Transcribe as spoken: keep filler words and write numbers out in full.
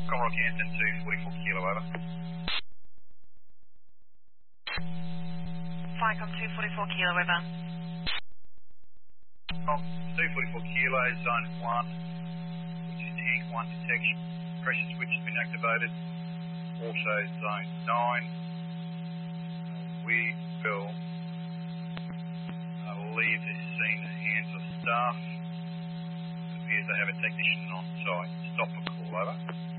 Commodore Canton two forty-four kilo over. Flycom two forty-four kilo over. Com two forty-four kilo, zone one, which is tank one detection. Pressure switch has been activated. Also zone nine. We will uh, leave this scene in the hands of staff. It appears they have a technician on site. Stop for call over.